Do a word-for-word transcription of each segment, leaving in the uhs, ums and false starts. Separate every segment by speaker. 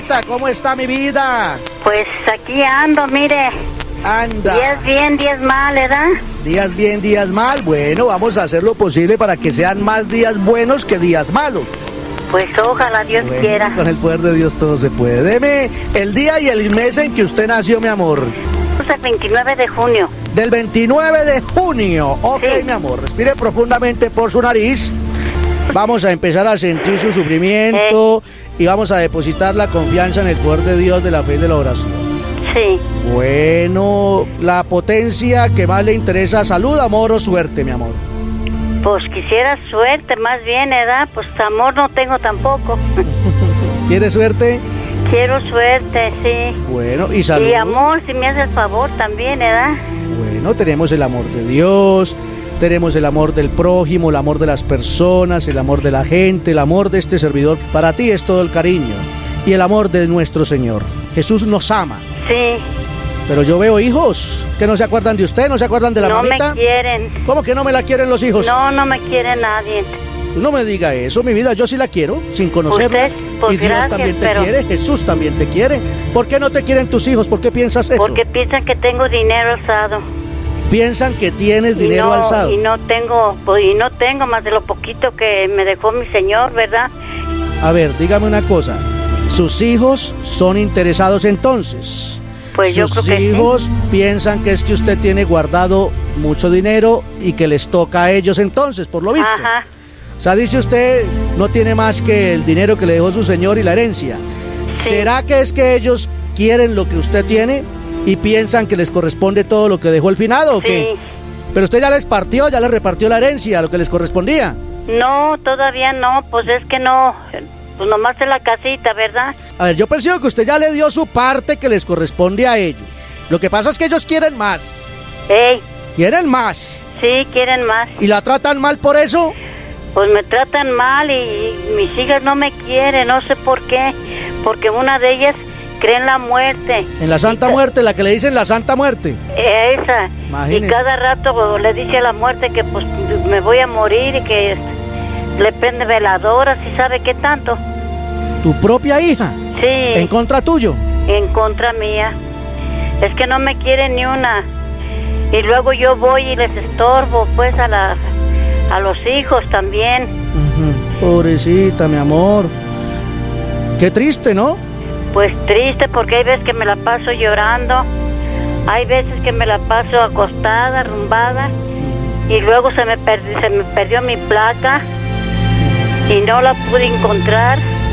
Speaker 1: Margarita, ¿cómo está mi vida?
Speaker 2: Pues aquí ando, mire.
Speaker 1: Anda.
Speaker 2: Días bien, días mal, ¿verdad?
Speaker 1: Días bien, días mal. Bueno, vamos a hacer lo posible para que sean más días buenos que días malos.
Speaker 2: Pues ojalá Dios
Speaker 1: Bueno,
Speaker 2: quiera.
Speaker 1: con el poder de Dios todo se puede. Deme el día y el mes en que usted nació, mi amor.
Speaker 2: Pues el veintinueve de junio.
Speaker 1: Del veintinueve de junio. Ok,
Speaker 2: Sí.
Speaker 1: mi amor, respire profundamente por su nariz. Vamos a empezar a sentir su sufrimiento y vamos a depositar la confianza en el poder de Dios de la fe y de la oración.
Speaker 2: Sí.
Speaker 1: Bueno, la potencia que más le interesa, salud, amor o suerte, mi amor.
Speaker 2: Pues quisiera suerte, más bien, ¿verdad? Pues amor no tengo tampoco.
Speaker 1: ¿Quiere suerte?
Speaker 2: Quiero suerte, sí.
Speaker 1: Bueno, y salud.
Speaker 2: Y amor, si me hace el favor también, ¿verdad?
Speaker 1: Bueno, tenemos el amor de Dios, tenemos el amor del prójimo, el amor de las personas, el amor de la gente, el amor de este servidor. Para ti es todo el cariño y el amor de nuestro Señor. Jesús nos ama.
Speaker 2: Sí.
Speaker 1: Pero yo veo hijos que no se acuerdan de usted, no se acuerdan de la
Speaker 2: no
Speaker 1: mamita.
Speaker 2: No me quieren.
Speaker 1: ¿Cómo que no me la quieren los hijos?
Speaker 2: No, no me quiere nadie.
Speaker 1: No me diga eso, mi vida, yo sí la quiero, sin conocerla.
Speaker 2: Usted, pues
Speaker 1: y Dios
Speaker 2: gracias,
Speaker 1: también te
Speaker 2: pero...
Speaker 1: quiere, Jesús también te quiere. ¿Por qué no te quieren tus hijos? ¿Por qué piensas eso?
Speaker 2: Porque piensan que tengo dinero alzado.
Speaker 1: Piensan que tienes
Speaker 2: y
Speaker 1: dinero
Speaker 2: no,
Speaker 1: alzado.
Speaker 2: Y no tengo, pues, y no tengo más de lo poquito que me dejó mi señor, ¿verdad?
Speaker 1: A ver, dígame una cosa. ¿Sus hijos son interesados entonces?
Speaker 2: Pues yo creo
Speaker 1: Sus
Speaker 2: que
Speaker 1: hijos
Speaker 2: sí.
Speaker 1: piensan que es que usted tiene guardado mucho dinero y que les toca a ellos entonces, por lo visto.
Speaker 2: Ajá.
Speaker 1: O sea, dice usted, no tiene más que el dinero que le dejó su señor y la herencia.
Speaker 2: Sí.
Speaker 1: ¿Será que es que ellos quieren lo que usted tiene y piensan que les corresponde todo lo que dejó el finado o
Speaker 2: Sí.
Speaker 1: qué? Pero usted ya les partió, ya les repartió la herencia, lo que les correspondía.
Speaker 2: No, todavía no, pues es que no, pues nomás en la casita, ¿verdad?
Speaker 1: A ver, yo percibo que usted ya le dio su parte que les corresponde a ellos. Lo que pasa es que ellos quieren más.
Speaker 2: Ey,
Speaker 1: Quieren más.
Speaker 2: sí, quieren más.
Speaker 1: ¿Y la tratan mal por eso?
Speaker 2: Pues me tratan mal y, y mis hijas no me quieren, no sé por qué, porque una de ellas cree en la muerte.
Speaker 1: En la Santa
Speaker 2: Y-
Speaker 1: Muerte, la que le dicen la Santa Muerte.
Speaker 2: Esa.
Speaker 1: Imagínese.
Speaker 2: Y cada rato le dice a la muerte que pues me voy a morir y que le prende veladoras y sabe qué tanto.
Speaker 1: Tu propia hija,
Speaker 2: Sí,
Speaker 1: en contra tuyo.
Speaker 2: en contra mía. Es que no me quiere ni una. Y luego yo voy y les estorbo pues a la a los hijos también.
Speaker 1: Ujú. Pobrecita, mi amor. Qué triste, ¿no?
Speaker 2: Pues triste porque hay veces que me la paso llorando. Hay veces que me la paso acostada, arrumbada. Y luego se me, perdi- se me perdió mi placa y no la pude encontrar.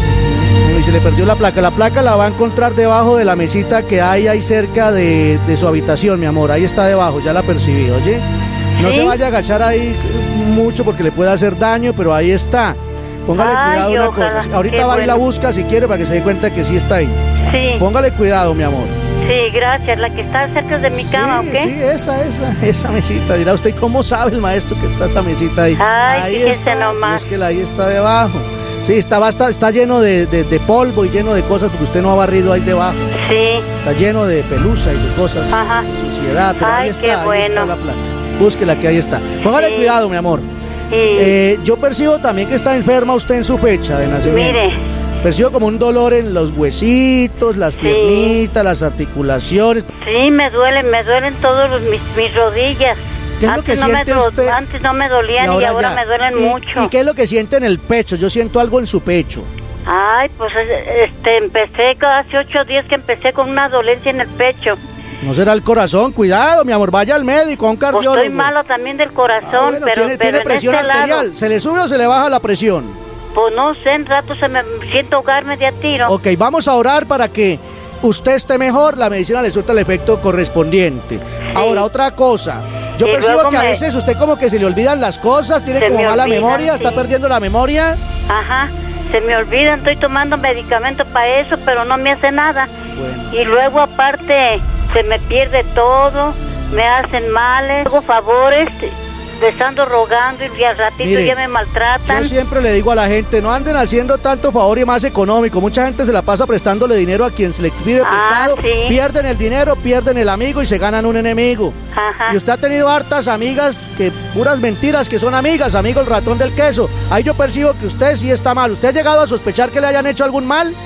Speaker 1: Y se le perdió la placa. La placa la va a encontrar debajo de la mesita que hay ahí cerca de, de su habitación, mi amor. Ahí está debajo, ya la percibí, oye. No
Speaker 2: ¿Sí?
Speaker 1: se vaya a agachar ahí mucho porque le puede hacer daño, pero ahí está. Póngale
Speaker 2: Ay,
Speaker 1: cuidado una
Speaker 2: ojalá.
Speaker 1: cosa. Ahorita
Speaker 2: Qué
Speaker 1: va y la
Speaker 2: bueno.
Speaker 1: busca si quiere para que se dé cuenta que sí está ahí.
Speaker 2: Sí,
Speaker 1: Póngale cuidado, mi amor.
Speaker 2: sí, gracias. La que está cerca de mi cama,
Speaker 1: sí,
Speaker 2: ¿o qué?
Speaker 1: sí, esa, esa, esa mesita. Dirá usted, ¿cómo sabe el maestro que está esa mesita ahí?
Speaker 2: Ay,
Speaker 1: ahí
Speaker 2: fíjese
Speaker 1: está,
Speaker 2: nomás.
Speaker 1: es que la ahí está debajo. Sí, está, va- está, está lleno de, de, de polvo y lleno de cosas porque usted no ha barrido ahí debajo.
Speaker 2: Sí,
Speaker 1: Está lleno de pelusa y de cosas,
Speaker 2: Ajá.
Speaker 1: de suciedad. Pero
Speaker 2: Ay,
Speaker 1: ahí está,
Speaker 2: qué
Speaker 1: ahí
Speaker 2: bueno.
Speaker 1: está la placa. Búsquela que ahí está. Póngale
Speaker 2: Sí.
Speaker 1: cuidado, mi amor.
Speaker 2: sí.
Speaker 1: Eh, yo percibo también que está enferma usted en su fecha de nacimiento.
Speaker 2: Mire,
Speaker 1: Percibo como un dolor en los huesitos, las
Speaker 2: Sí.
Speaker 1: piernitas, las articulaciones.
Speaker 2: sí, me duelen, me duelen todos los, mis, mis rodillas.
Speaker 1: ¿Qué es lo
Speaker 2: Antes
Speaker 1: que
Speaker 2: no me
Speaker 1: siente
Speaker 2: do-
Speaker 1: usted?
Speaker 2: Antes no me dolían y ahora,
Speaker 1: ya.
Speaker 2: me duelen
Speaker 1: ¿Y-
Speaker 2: mucho.
Speaker 1: ¿Y qué es lo que siente en el pecho? Yo siento algo en su pecho.
Speaker 2: Ay, pues este, empecé hace ocho días que empecé con una dolencia en el pecho.
Speaker 1: ¿No será el corazón? Cuidado, mi amor, vaya al médico, a un
Speaker 2: Pues
Speaker 1: cardiólogo.
Speaker 2: estoy malo también del
Speaker 1: Ah,
Speaker 2: corazón,
Speaker 1: bueno,
Speaker 2: pero,
Speaker 1: tiene,
Speaker 2: pero
Speaker 1: tiene
Speaker 2: en
Speaker 1: presión
Speaker 2: este
Speaker 1: arterial.
Speaker 2: lado,
Speaker 1: ¿Se le sube o se le baja la presión?
Speaker 2: pues no sé, en rato se me siento ahogarme de a tiro.
Speaker 1: Ok, vamos a orar para que usted esté mejor, la medicina le suelta el efecto correspondiente. Ahora, otra cosa. Yo
Speaker 2: Y
Speaker 1: percibo
Speaker 2: luego
Speaker 1: que a
Speaker 2: me-
Speaker 1: veces usted como que se le olvidan las cosas, tiene
Speaker 2: Se
Speaker 1: como
Speaker 2: me
Speaker 1: mala
Speaker 2: olvidan,
Speaker 1: memoria, está
Speaker 2: sí.
Speaker 1: perdiendo la memoria.
Speaker 2: Ajá, se me olvidan, estoy tomando medicamento para eso, pero no me hace nada.
Speaker 1: Bueno.
Speaker 2: Y luego aparte se me pierde todo, me hacen males, hago favores, les ando rogando y al ratito
Speaker 1: Mire,
Speaker 2: ya me maltratan.
Speaker 1: Yo siempre le digo a la gente, no anden haciendo tanto favor y más económico. Mucha gente se la pasa prestándole dinero a quien se le pide
Speaker 2: Ah,
Speaker 1: prestado.
Speaker 2: sí.
Speaker 1: Pierden el dinero, pierden el amigo y se ganan un enemigo.
Speaker 2: Ajá.
Speaker 1: Y usted ha tenido hartas amigas, que puras mentiras que son amigas, amigo el ratón del queso. Ahí yo percibo que usted sí está mal. ¿Usted ha llegado a sospechar que le hayan hecho algún mal?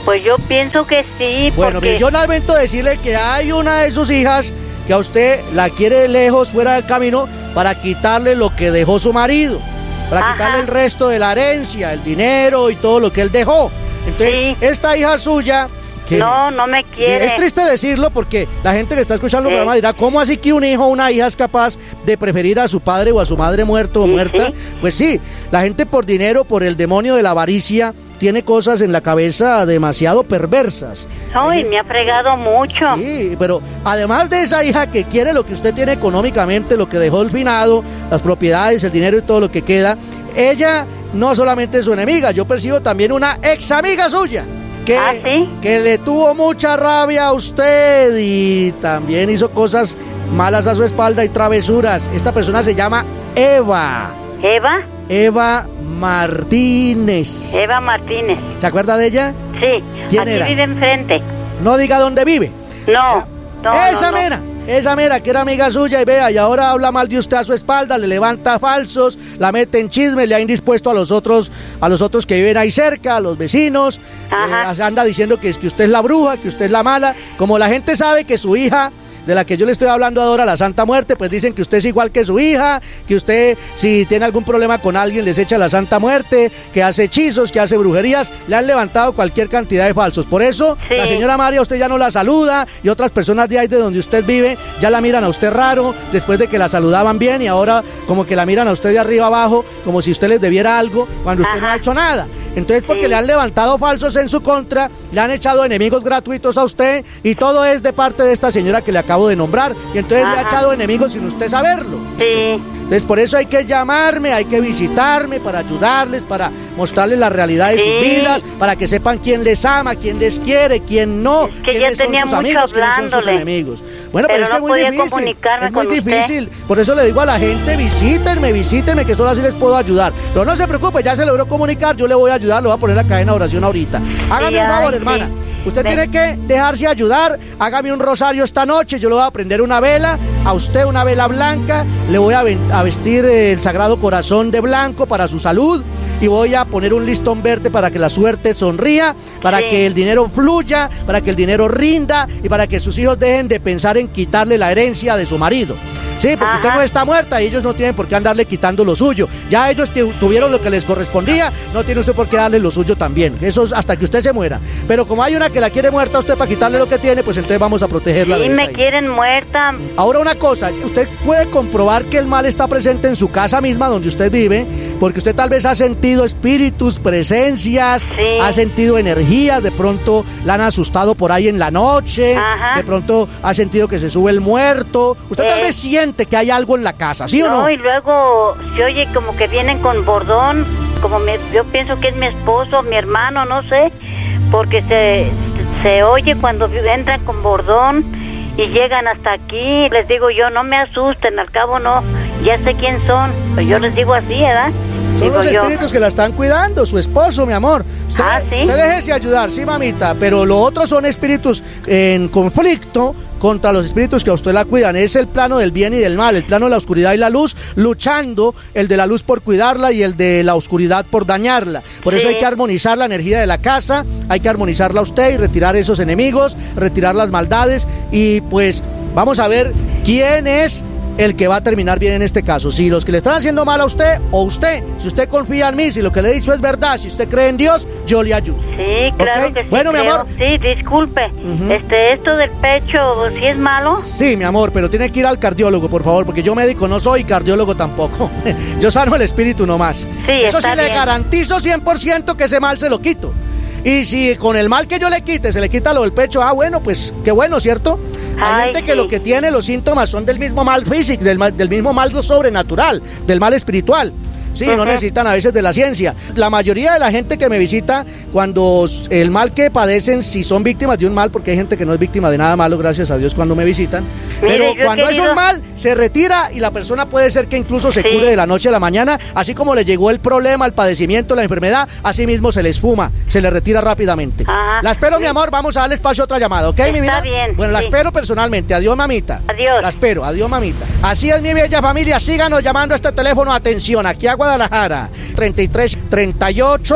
Speaker 2: Pues yo pienso que sí,
Speaker 1: Bueno,
Speaker 2: porque...
Speaker 1: mire, yo lamento decirle que hay una de sus hijas que a usted la quiere lejos, fuera del camino, para quitarle lo que dejó su marido, para
Speaker 2: Ajá.
Speaker 1: quitarle el resto de la herencia, el dinero y todo lo que él dejó. Entonces,
Speaker 2: Sí.
Speaker 1: esta hija suya... Que
Speaker 2: No, no me quiere.
Speaker 1: es triste decirlo porque la gente que está escuchando el
Speaker 2: Sí.
Speaker 1: programa dirá, ¿cómo así que un hijo o una hija es capaz de preferir a su padre o a su madre muerto o
Speaker 2: Sí,
Speaker 1: muerta?
Speaker 2: sí.
Speaker 1: Pues sí, la gente por dinero, por el demonio de la avaricia, tiene cosas en la cabeza demasiado perversas.
Speaker 2: Ay, me ha fregado mucho.
Speaker 1: Sí, pero además de esa hija que quiere lo que usted tiene económicamente, lo que dejó el finado, las propiedades, el dinero y todo lo que queda, ella no solamente es su enemiga, yo percibo también una ex amiga suya. Que,
Speaker 2: ¿Ah, sí?
Speaker 1: que le tuvo mucha rabia a usted y también hizo cosas malas a su espalda y travesuras. Esta persona se llama Eva.
Speaker 2: ¿Eva?
Speaker 1: Eva Martínez.
Speaker 2: Eva Martínez.
Speaker 1: ¿Se acuerda de ella?
Speaker 2: Sí.
Speaker 1: ¿Quién
Speaker 2: Aquí
Speaker 1: era?
Speaker 2: vive enfrente.
Speaker 1: No diga dónde vive.
Speaker 2: No, no,
Speaker 1: esa
Speaker 2: no, no.
Speaker 1: mera, esa mera que era amiga suya y vea, y ahora habla mal de usted a su espalda, le levanta falsos, la mete en chisme, le ha indispuesto a los otros, a los otros que viven ahí cerca, a los vecinos.
Speaker 2: Ajá.
Speaker 1: Eh, anda diciendo que es que usted es la bruja, que usted es la mala. Como la gente sabe que su hija, de la que yo le estoy hablando ahora, la Santa Muerte, pues dicen que usted es igual que su hija, que usted, si tiene algún problema con alguien, les echa la Santa Muerte, que hace hechizos, que hace brujerías. Le han levantado cualquier cantidad de falsos. Por eso,
Speaker 2: Sí.
Speaker 1: la señora María, usted ya no la saluda, y otras personas de ahí de donde usted vive ya la miran a usted raro, después de que la saludaban bien, y ahora como que la miran a usted de arriba abajo, como si usted les debiera algo, cuando usted no
Speaker 2: Ajá.
Speaker 1: ha hecho nada. Entonces, porque
Speaker 2: Sí.
Speaker 1: le han levantado falsos en su contra, le han echado enemigos gratuitos a usted, y todo es de parte de esta señora que le acabo de nombrar, y entonces le ha
Speaker 2: Ajá.
Speaker 1: echado enemigos sin usted saberlo.
Speaker 2: Sí.
Speaker 1: Entonces, por eso hay que llamarme, hay que visitarme para ayudarles, para mostrarles la realidad de
Speaker 2: Sí.
Speaker 1: sus vidas, para que sepan quién les ama, quién les quiere, quién no,
Speaker 2: Es que ya
Speaker 1: quiénes son
Speaker 2: tenía
Speaker 1: sus
Speaker 2: mucho
Speaker 1: amigos, quiénes son sus
Speaker 2: hablándole.
Speaker 1: enemigos. Bueno,
Speaker 2: Pero
Speaker 1: pues es
Speaker 2: no
Speaker 1: que es muy
Speaker 2: podía
Speaker 1: difícil,
Speaker 2: comunicarme
Speaker 1: es muy
Speaker 2: con usted.
Speaker 1: difícil. Por eso le digo a la gente, visítenme, visítenme, que solo así les puedo ayudar. Pero no se preocupe, ya se logró comunicar, yo le voy a ayudar, le voy a poner la cadena de oración ahorita. Hágame un
Speaker 2: ay,
Speaker 1: favor,
Speaker 2: sí.
Speaker 1: hermana. Usted
Speaker 2: Ven.
Speaker 1: tiene que dejarse ayudar, hágame un rosario esta noche, yo le voy a prender una vela, a usted una vela blanca, le voy a, ven- a vestir eh, el Sagrado Corazón de blanco para su salud, y voy a poner un listón verde para que la suerte sonría, para
Speaker 2: Sí.
Speaker 1: que el dinero fluya, para que el dinero rinda, y para que sus hijos dejen de pensar en quitarle la herencia de su marido. Sí, porque usted
Speaker 2: Ajá.
Speaker 1: no está muerta y ellos no tienen por qué andarle quitando lo suyo. Ya ellos tu- tuvieron lo que les correspondía, no tiene usted por qué darle lo suyo también. Eso es hasta que usted se muera. Pero como hay una que la quiere muerta a usted para quitarle lo que tiene, pues entonces vamos a protegerla de
Speaker 2: Sí,
Speaker 1: esa
Speaker 2: me
Speaker 1: ahí.
Speaker 2: quieren muerta.
Speaker 1: Ahora una cosa, usted puede comprobar que el mal está presente en su casa misma donde usted vive, porque usted tal vez ha sentido espíritus, presencias,
Speaker 2: Sí.
Speaker 1: ha sentido energías, de pronto la han asustado por ahí en la noche,
Speaker 2: Ajá.
Speaker 1: de pronto ha sentido que se sube el muerto. Usted tal
Speaker 2: Eh.
Speaker 1: vez siente que hay algo en la casa, ¿sí o no?
Speaker 2: No, y luego se oye como que vienen con bordón, como me, yo pienso que es mi esposo, mi hermano, no sé, porque se, se oye cuando entran con bordón y llegan hasta aquí. Les digo yo, no me asusten, al cabo no, ya sé quién son, pero yo les digo así, ¿verdad?
Speaker 1: Son
Speaker 2: Digo
Speaker 1: los
Speaker 2: yo.
Speaker 1: espíritus que la están cuidando, su esposo, mi amor. Usted,
Speaker 2: Ah, ¿sí?
Speaker 1: usted déjese ayudar, sí, mamita, pero lo otro son espíritus en conflicto contra los espíritus que a usted la cuidan. Es el plano del bien y del mal, el plano de la oscuridad y la luz, luchando, el de la luz por cuidarla y el de la oscuridad por dañarla. Por eso
Speaker 2: Sí.
Speaker 1: hay que armonizar la energía de la casa, hay que armonizarla a usted y retirar esos enemigos, retirar las maldades, y pues vamos a ver quién es el que va a terminar bien en este caso, si los que le están haciendo mal a usted o usted. Si usted confía en mí, si lo que le he dicho es verdad, si usted cree en Dios, yo le ayudo.
Speaker 2: Sí, claro
Speaker 1: ¿Ok?
Speaker 2: que sí.
Speaker 1: Bueno, mi
Speaker 2: creo.
Speaker 1: amor.
Speaker 2: Sí, disculpe.
Speaker 1: Ujú.
Speaker 2: Este, esto del pecho, ¿sí es malo?
Speaker 1: Sí, mi amor, pero tiene que ir al cardiólogo, por favor, porque yo médico no soy y cardiólogo tampoco. Yo sano el espíritu nomás.
Speaker 2: Sí,
Speaker 1: Eso sí,
Speaker 2: está
Speaker 1: le
Speaker 2: bien.
Speaker 1: garantizo cien por ciento que ese mal se lo quito. Y si con el mal que yo le quite se le quita lo del pecho, ah, bueno, pues qué bueno, ¿cierto? Hay
Speaker 2: Ay,
Speaker 1: gente que
Speaker 2: sí.
Speaker 1: lo que tiene, los síntomas son del mismo mal físico, del, mal- del mismo mal sobrenatural, del mal espiritual. Sí, no
Speaker 2: Ujú.
Speaker 1: necesitan a veces de la ciencia. La mayoría de la gente que me visita, cuando s- el mal que padecen, si son víctimas de un mal, porque hay gente que no es víctima de nada malo, gracias a Dios, cuando me visitan,
Speaker 2: Mire,
Speaker 1: pero
Speaker 2: yo he
Speaker 1: cuando es
Speaker 2: querido-
Speaker 1: un mal, se retira y la persona puede ser que incluso se
Speaker 2: Sí.
Speaker 1: cure de la noche a la mañana, así como le llegó el problema, el padecimiento, la enfermedad, así mismo se le esfuma, se le retira rápidamente.
Speaker 2: Ajá.
Speaker 1: La espero, mi amor, vamos a darle espacio a otra llamada, ¿ok, mi vida?
Speaker 2: Está bien,
Speaker 1: Bueno, la
Speaker 2: sí.
Speaker 1: espero personalmente. Adiós, mamita.
Speaker 2: Adiós.
Speaker 1: La espero. Adiós, mamita. Así es, mi bella familia. Síganos llamando a este teléfono. Atención, aquí a Guadalajara. treinta y tres, treinta y ocho,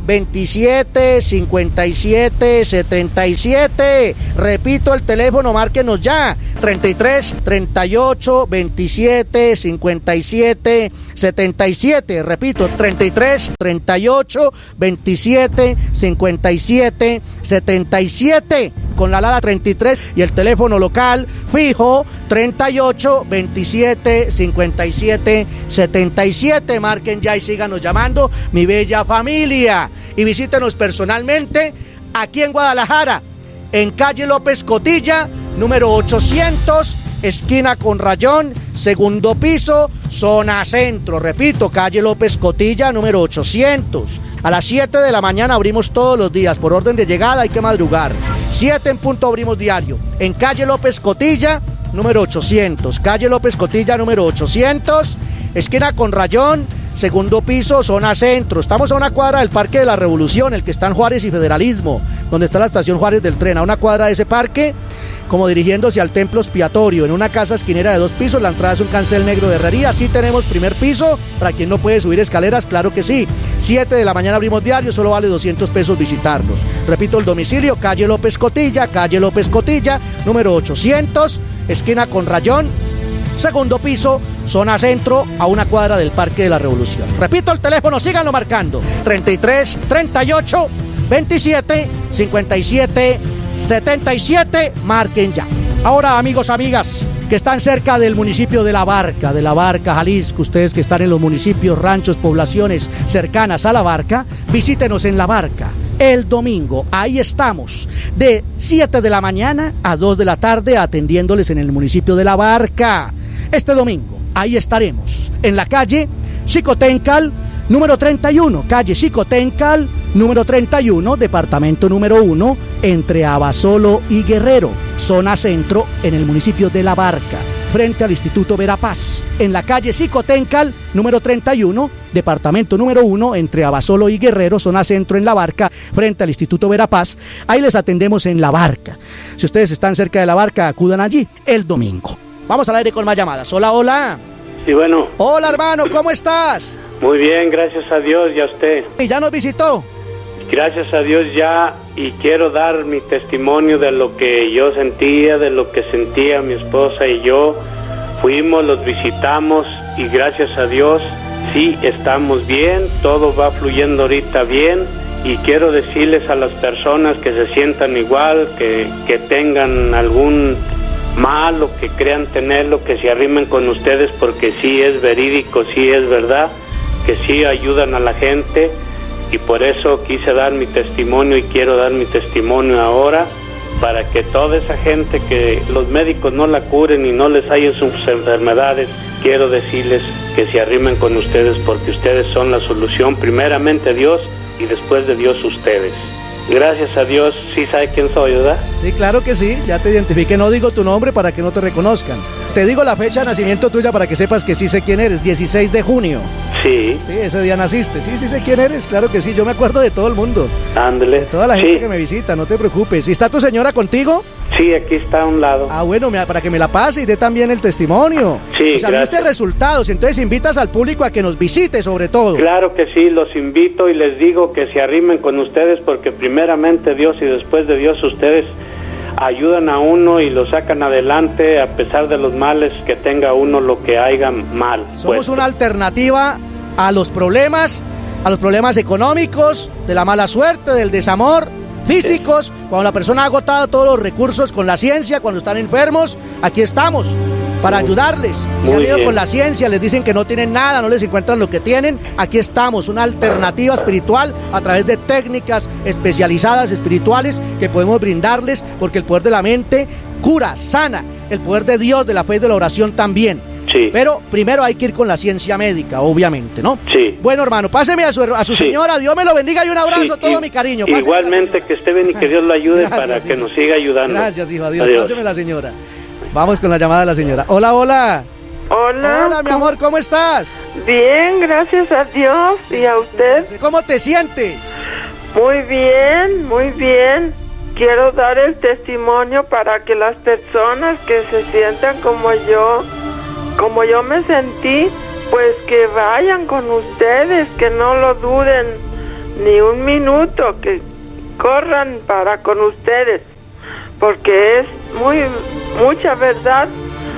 Speaker 1: veintisiete, cincuenta y siete, setenta y siete. Repito el teléfono, márquenos ya. treinta y tres, treinta y ocho, veintisiete, cincuenta y siete, setenta y siete. Repito, treinta y tres, treinta y ocho, veintisiete, cincuenta y siete, setenta y siete. Con la alada treinta y tres y el teléfono local fijo treinta y ocho, veintisiete, cincuenta y siete, setenta y siete. Marquen ya y síganos llamando, mi bella familia. Y visítenos personalmente aquí en Guadalajara, en calle López Cotilla, número ochocientos, esquina con Rayón, segundo piso, zona centro. Repito, calle López Cotilla, número ochocientos. A las siete de la mañana abrimos todos los días. Por orden de llegada hay que madrugar. siete en punto abrimos diario. En calle López Cotilla, número ochocientos. Calle López Cotilla, número ochocientos, esquina con Rayón, segundo piso, zona centro. Estamos a una cuadra del Parque de la Revolución, el que está en Juárez y Federalismo, donde está la estación Juárez del tren. A una cuadra de ese parque, como dirigiéndose al templo expiatorio, en una casa esquinera de dos pisos. La entrada es un cancel negro de herrería. Sí tenemos primer piso, para quien no puede subir escaleras, claro que sí. siete de la mañana abrimos diario, solo vale doscientos pesos visitarnos. Repito el domicilio, calle López Cotilla, calle López Cotilla, número ochocientos, esquina con Rayón, segundo piso, zona centro, a una cuadra del Parque de la Revolución. Repito el teléfono, síganlo marcando. treinta y tres, treinta y ocho, veintisiete, cincuenta y siete, setenta y siete. Marquen ya. Ahora, amigos, amigas, que están cerca del municipio de La Barca, de La Barca, Jalisco, ustedes que están en los municipios, ranchos, poblaciones cercanas a La Barca, visítenos en La Barca. El domingo, ahí estamos, de siete de la mañana a dos de la tarde, atendiéndoles en el municipio de La Barca. Este domingo, ahí estaremos, en la calle Xicoténcal, número treinta y uno, calle Xicoténcal, número treinta y uno, departamento número uno, entre Abasolo y Guerrero, zona centro, en el municipio de La Barca, frente al Instituto Verapaz, en la calle Xicoténcal, número treinta y uno, departamento número uno, entre Abasolo y Guerrero, zona centro en La Barca, frente al Instituto Verapaz. Ahí les atendemos en La Barca. Si ustedes están cerca de La Barca, acudan allí el domingo. Vamos al aire con más llamadas. Hola, hola.
Speaker 3: Sí, bueno.
Speaker 1: Hola, hermano, ¿cómo estás?
Speaker 3: Muy bien, gracias a Dios, y a usted.
Speaker 1: ¿Y ya nos visitó?
Speaker 3: Gracias a Dios ya, y quiero dar mi testimonio de lo que yo sentía, de lo que sentía mi esposa y yo. Fuimos, los visitamos, y gracias a Dios, sí, estamos bien, todo va fluyendo ahorita bien, y quiero decirles a las personas que se sientan igual, que, que tengan algún mal o que crean tenerlo, que se arrimen con ustedes, porque sí es verídico, sí es verdad, que sí ayudan a la gente, y por eso quise dar mi testimonio y quiero dar mi testimonio ahora, para que toda esa gente que los médicos no la curen y no les hallen sus enfermedades, quiero decirles que se arrimen con ustedes, porque ustedes son la solución, primeramente Dios y después de Dios ustedes. Gracias a Dios, ¿sí sabe quién soy, verdad?
Speaker 1: Sí, claro que sí, ya te identifiqué, no digo tu nombre para que no te reconozcan. Te digo la fecha de nacimiento tuya para que sepas que sí sé quién eres, dieciséis de junio.
Speaker 3: Sí.
Speaker 1: Sí, ese día naciste, sí, sí sé quién eres, claro que sí, yo me acuerdo de todo el mundo.
Speaker 3: Ándele.
Speaker 1: De toda la gente
Speaker 3: sí.
Speaker 1: que me visita, no te preocupes. ¿Y está tu señora contigo?
Speaker 3: Sí, aquí está a un lado.
Speaker 1: Ah, bueno, para que me la pase y dé también el testimonio.
Speaker 3: Sí,
Speaker 1: o sea,
Speaker 3: gracias.
Speaker 1: viste resultados, entonces invitas al público a que nos visite sobre todo.
Speaker 3: Claro que sí, los invito y les digo que se arrimen con ustedes, porque primeramente Dios y después de Dios ustedes ayudan a uno y lo sacan adelante a pesar de los males que tenga uno, lo que haya mal.
Speaker 1: Somos
Speaker 3: puesto.
Speaker 1: una alternativa a los problemas, a los problemas económicos, de la mala suerte, del desamor, físicos, cuando la persona ha agotado todos los recursos con la ciencia, cuando están enfermos, aquí estamos para
Speaker 3: muy,
Speaker 1: ayudarles. Si han ido con la ciencia, les dicen que no tienen nada, no les encuentran lo que tienen, aquí estamos, una alternativa espiritual a través de técnicas especializadas espirituales que podemos brindarles, porque el poder de la mente cura, sana, el poder de Dios, de la fe y de la oración también.
Speaker 3: Sí.
Speaker 1: Pero primero hay que ir con la ciencia médica, obviamente, ¿no?
Speaker 3: Sí.
Speaker 1: Bueno, hermano, páseme a su, a su
Speaker 3: sí.
Speaker 1: señora, Dios me lo bendiga y un abrazo,
Speaker 3: sí.
Speaker 1: todo
Speaker 3: y,
Speaker 1: mi cariño. Páseme
Speaker 3: igualmente, que esté bien y que Dios lo ayude. Gracias, para que
Speaker 1: hijo.
Speaker 3: Nos siga ayudando.
Speaker 1: Gracias, hijo, adiós.
Speaker 3: Adiós.
Speaker 1: Páseme la señora. Vamos con la llamada de la señora. Hola, hola.
Speaker 4: Hola.
Speaker 1: Hola, mi amor, ¿cómo estás?
Speaker 4: Bien, gracias a Dios. ¿Y a usted?
Speaker 1: ¿Cómo te sientes?
Speaker 4: Muy bien, muy bien. Quiero dar el testimonio para que las personas que se sientan como yo, como yo me sentí, pues que vayan con ustedes, que no lo duden, ni un minuto que corran para con ustedes, porque es muy mucha verdad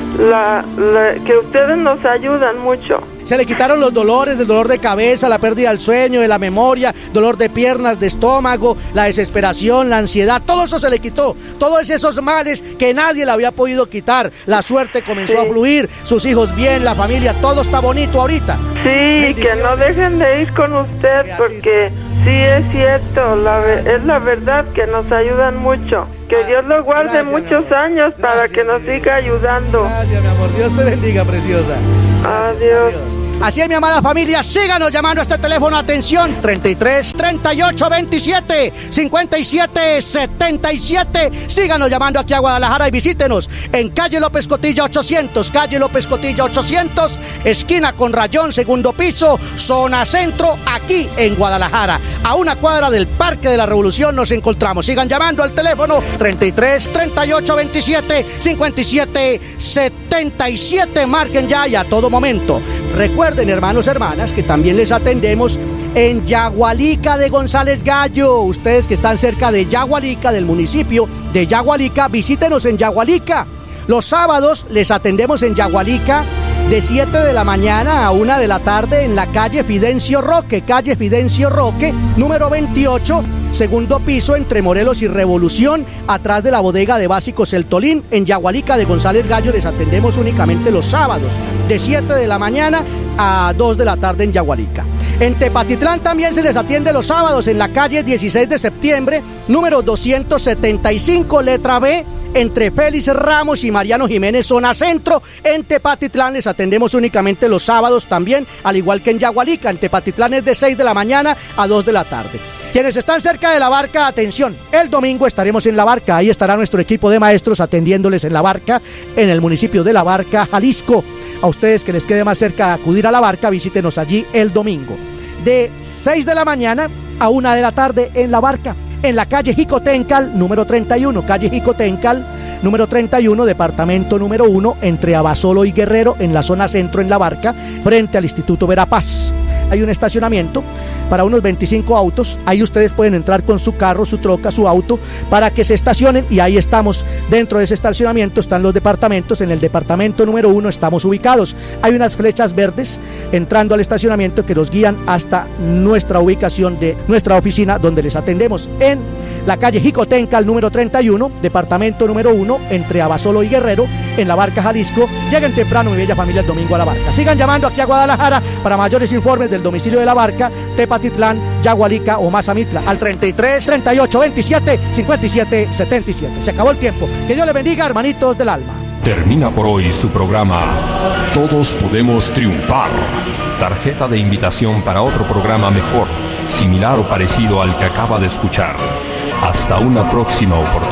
Speaker 4: la, la, que ustedes nos ayudan mucho.
Speaker 1: Se le quitaron los dolores, el dolor de cabeza, la pérdida del sueño, de la memoria, dolor de piernas, de estómago, la desesperación, la ansiedad, todo eso se le quitó. Todos esos males que nadie le había podido quitar. La suerte comenzó sí. a fluir, sus hijos bien, la familia, todo está bonito ahorita.
Speaker 4: Sí, que no dejen de ir con usted, porque sí es cierto, la, es la verdad que nos ayudan mucho. Que ah, Dios lo guarde gracias, muchos años gracias, para que nos siga ayudando.
Speaker 1: Gracias, mi amor. Dios te bendiga, preciosa.
Speaker 4: Gracias, adiós. adiós.
Speaker 1: Así es, mi amada familia, síganos llamando a este teléfono, atención, treinta y tres, treinta y ocho, veintisiete, cincuenta y siete, setenta y siete. Síganos llamando aquí a Guadalajara y visítenos en calle López Cotilla ochocientos, calle López Cotilla ochocientos, esquina con Rayón, segundo piso, zona centro, aquí en Guadalajara. A una cuadra del Parque de la Revolución nos encontramos. Sigan llamando al teléfono treinta y tres, treinta y ocho, veintisiete, cincuenta y siete, setenta y siete. Marquen ya y a todo momento. Recuerden, hermanos, hermanas, que también les atendemos en Yagualica de González Gallo. Ustedes que están cerca de Yagualica, del municipio de Yagualica, visítenos en Yagualica. Los sábados les atendemos en Yagualica de siete de la mañana a una de la tarde en la calle Fidencio Roque, calle Fidencio Roque, número veintiocho, segundo piso, entre Morelos y Revolución, atrás de la bodega de Básicos El Tolín. En Yagualica de González Gallo les atendemos únicamente los sábados, de siete de la mañana a dos de la tarde en Yagualica. En Tepatitlán también se les atiende los sábados en la calle dieciséis de septiembre, número doscientos setenta y cinco, letra B, entre Félix Ramos y Mariano Jiménez, zona centro. En Tepatitlán les atendemos únicamente los sábados también, al igual que en Yagualica. En Tepatitlán es de seis de la mañana a dos de la tarde. Quienes están cerca de La Barca, atención, el domingo estaremos en La Barca. Ahí estará nuestro equipo de maestros atendiéndoles en La Barca, en el municipio de La Barca, Jalisco. A ustedes que les quede más cerca acudir a La Barca, visítenos allí el domingo, de seis de la mañana a una de la tarde en La Barca, en la calle Jicotencal, número treinta y uno, calle Jicotencal, número treinta y uno, departamento número uno, entre Abasolo y Guerrero, en la zona centro en La Barca, frente al Instituto Verapaz. Hay un estacionamiento para unos veinticinco autos. Ahí ustedes pueden entrar con su carro, su troca, su auto, para que se estacionen, y ahí estamos. Dentro de ese estacionamiento están los departamentos. En el departamento número uno estamos ubicados. Hay unas flechas verdes entrando al estacionamiento que nos guían hasta nuestra ubicación de nuestra oficina, donde les atendemos en la calle Jicotencal, número treinta y uno, departamento número uno, entre Abasolo y Guerrero, en La Barca, Jalisco. Lleguen temprano, mi bella familia, el domingo a La Barca. Sigan llamando aquí a Guadalajara para mayores informes del domicilio de La Barca, Tepatitlán, Yagualica o Mazamitla, al treinta y tres, treinta y ocho, veintisiete, cincuenta y siete, setenta y siete. Se acabó el tiempo. Que Dios les bendiga, hermanitos del alma.
Speaker 5: Termina por hoy su programa Todos Podemos Triunfar. Tarjeta de invitación para otro programa mejor, similar o parecido al que acaba de escuchar. Hasta una próxima oportunidad.